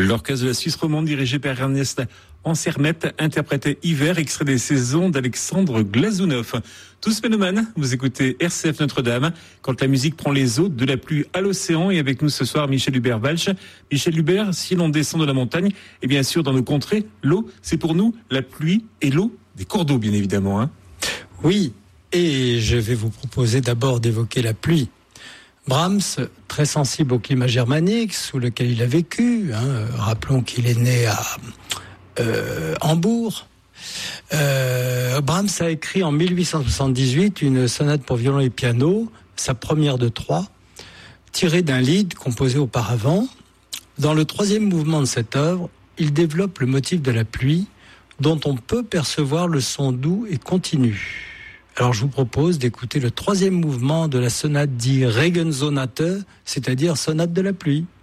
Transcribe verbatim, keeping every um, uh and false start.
L'orchestre de la Suisse romande dirigé par Ernest Ansermet interprétait Hiver, extrait des saisons d'Alexandre Glazounov. Tous mélomanes, vous écoutez R C F Notre-Dame, quand la musique prend les eaux de la pluie à l'océan. Et avec nous ce soir, Michel Hubert-Walch. Michel Hubert, si l'on descend de la montagne, et bien sûr dans nos contrées, l'eau, c'est pour nous la pluie et l'eau des cours d'eau, bien évidemment. Hein. Oui, et je vais vous proposer d'abord d'évoquer la pluie. Brahms, très sensible au climat germanique sous lequel il a vécu, hein, rappelons qu'il est né à euh, Hambourg. Euh, Brahms a écrit en dix-huit cent soixante-dix-huit une sonate pour violon et piano, sa première de trois, tirée d'un lied composé auparavant. Dans le troisième mouvement de cette œuvre, il développe le motif de la pluie, dont on peut percevoir le son doux et continu. Alors je vous propose d'écouter le troisième mouvement de la sonate dit Regensonate, c'est-à-dire sonate de la pluie.